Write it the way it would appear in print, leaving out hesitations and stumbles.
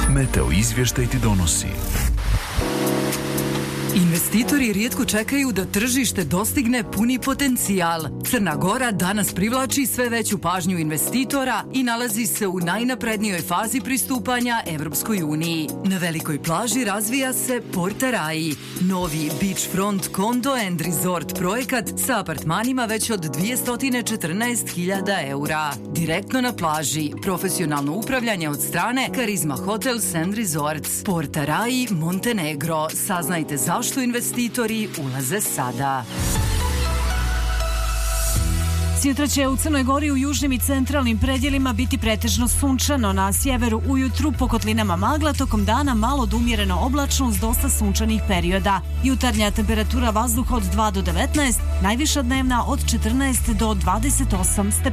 Meteo izvještaj ti donosi. Investitori rijetko čekaju da tržište dostigne puni potencijal. Crna Gora danas privlači sve veću pažnju investitora i nalazi se u najnaprednijoj fazi pristupanja Evropskoj uniji. Na velikoj plaži razvija se Porta Rai, novi beachfront condo and resort projekat sa apartmanima već od 214.000 eura. Direktno na plaži, profesionalno upravljanje od strane Karizma Hotels and Resorts. Porta Rai, Montenegro. Saznajte zašto investitori ulaze sada. Sutra će u Crnoj Gori u južnim i centralnim predjelima biti pretežno sunčano, na sjeveru ujutru po kotlinama magla, tokom dana malo do umjereno oblačno uz dosta sunčanih perioda. Jutarnja temperatura vazduha od 2 do 19, najviša dnevna od 14 do 28 stepeni.